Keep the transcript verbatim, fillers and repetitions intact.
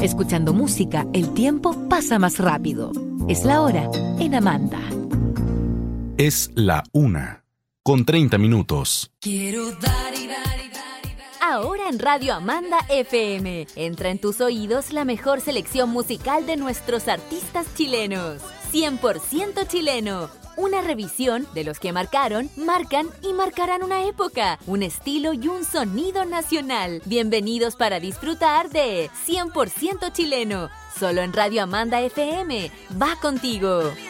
Escuchando música, el tiempo pasa más rápido. Es la hora en Amanda. Es la una, con treinta minutos. Quiero dar y dar y dar y dar. Ahora en Radio Amanda F M. Entra en tus oídos la mejor selección musical de nuestros artistas chilenos. cien por ciento chileno. Una revisión de los que marcaron, marcan y marcarán una época, un estilo y un sonido nacional. Bienvenidos para disfrutar de cien por ciento chileno. Solo en Radio Amanda F M. Va contigo.